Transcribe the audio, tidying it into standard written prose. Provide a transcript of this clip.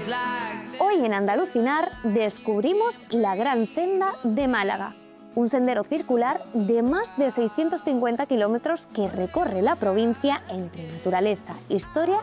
Hoy en Andalucinar descubrimos la Gran Senda de Málaga, un sendero circular de más de 650 kilómetros que recorre la provincia entre naturaleza, historia